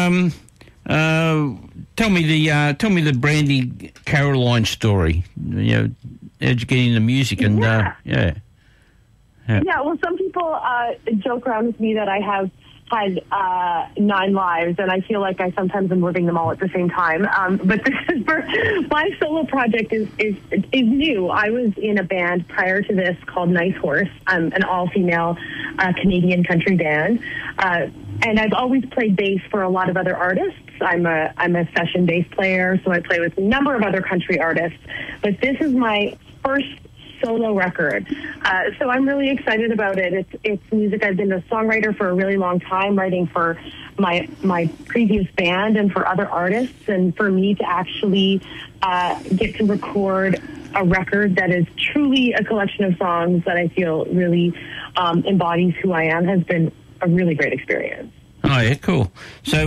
tell me the Brandy Caroline story. How'd you get into music? And Yeah, well, some people joke around with me that I have had 9 lives, and I feel like I sometimes am living them all at the same time. But this is my solo project is new. I was in a band prior to this called Nice Horse, an all-female Canadian country band, and I've always played bass for a lot of other artists. I'm a session bass player, so I play with a number of other country artists. But this is my first solo record. So I'm really excited about it. It's music. I've been a songwriter for a really long time, writing for my previous band and for other artists. And for me to actually get to record a record that is truly a collection of songs that I feel really embodies who I am has been a really great experience. Oh, yeah, cool. So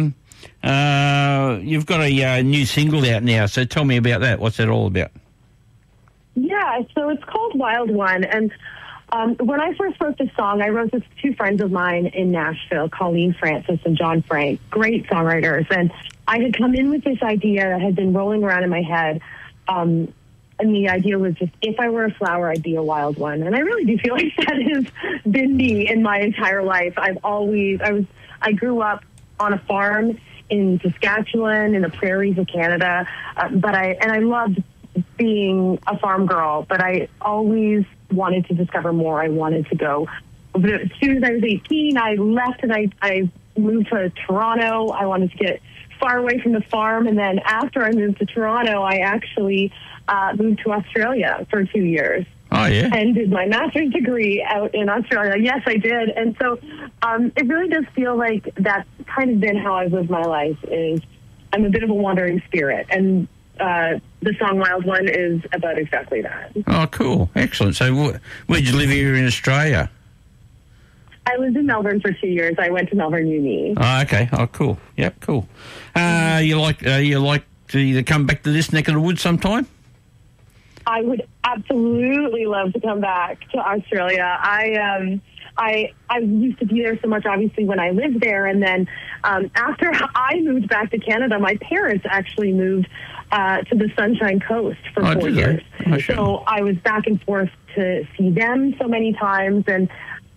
you've got a new single out now. So tell me about that. What's that all about? Yeah, so it's called Wild One. And when I first wrote this song, I wrote this with 2 friends of mine in Nashville, Colleen Francis and John Frank, great songwriters. And I had come in with this idea that had been rolling around in my head. And the idea was just, if I were a flower, I'd be a wild one. And I really do feel like that has been me in my entire life. I grew up on a farm in Saskatchewan, in the prairies of Canada. But I loved being a farm girl, but I always wanted to discover more. I wanted to go. But as soon as I was 18, I left and I moved to Toronto. I wanted to get far away from the farm. And then after I moved to Toronto, I actually moved to Australia for 2 years. Oh, yeah. And did my master's degree out in Australia. Yes, I did. And so it really does feel like that's kind of been how I've lived my life. Is I'm a bit of a wandering spirit. And the song Wild One is about exactly that. Oh, cool. Excellent. So where'd you live here in Australia? I lived in Melbourne for 2 years. I went to Melbourne Uni. Oh, okay. Oh, cool. Yep, cool. You like to either come back to this neck of the woods sometime? I would absolutely love to come back to Australia. I used to be there so much, obviously, when I lived there. And then after I moved back to Canada, my parents actually moved to the Sunshine Coast for 4 years. Oh, sure. So I was back and forth to see them so many times. And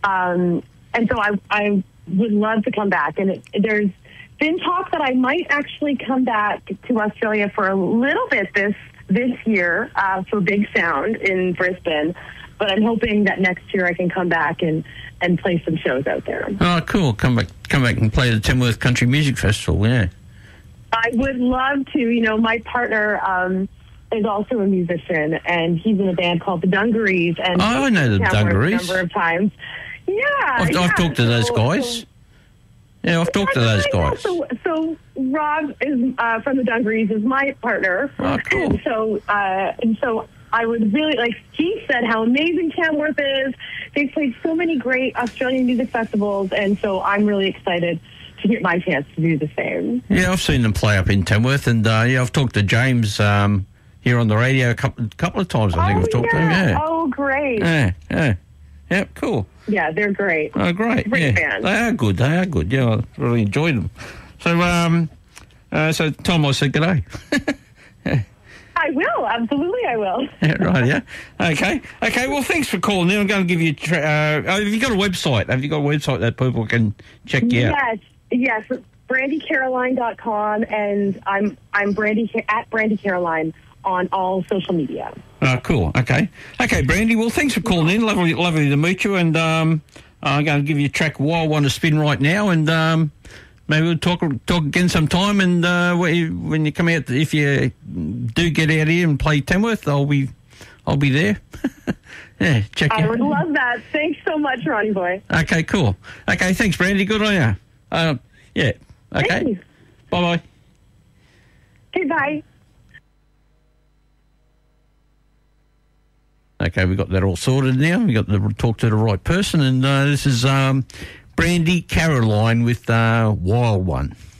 so I would love to come back. And there's been talk that I might actually come back to Australia for a little bit this year for Big Sound in Brisbane. But I'm hoping that next year I can come back and play some shows out there. Oh, cool. Come back and play the Tamworth Country Music Festival, yeah. I would love to. You know, my partner is also a musician, and he's in a band called the Dungarees. And I know the Dungarees. A number of times. Yeah. I've talked to those guys. Yeah, I've talked to those guys. So Rob is from the Dungarees is my partner. Oh, cool. And so I would really, like, he said how amazing Tamworth is. They've played so many great Australian music festivals, and so I'm really excited to get my chance to do the same. Yeah, I've seen them play up in Tamworth, and I've talked to James here on the radio a couple of times. I think I've talked to him. Yeah. Oh, great. Yeah, cool. Yeah, they're great. Oh, great. Great band. They are good. Yeah, I really enjoyed them. So Tom, I said g'day. I will. Absolutely, I will. Yeah, right, yeah. Okay, well, thanks for calling in. I'm going to give you have you got a website? Have you got a website that people can check you out? Yes. BrandyCaroline.com, and I'm Brandy at Brandy Caroline on all social media. Oh, cool. Okay, Brandy. Well, thanks for calling in. Lovely to meet you. And I'm going to give you a track Wild One to spin right now, and maybe we'll talk again sometime. And when you come out, if you do get out here and play Tamworth, I'll be there. Yeah, check. I would love that. Thanks so much, Ronnie boy. Okay, cool. Okay, thanks, Brandy. Good on you. Yeah. Okay. Thank you. Bye-bye. Okay, bye. Okay, we got that all sorted now. We got to talk to the right person, and this is Brandy Caroline with Wild One.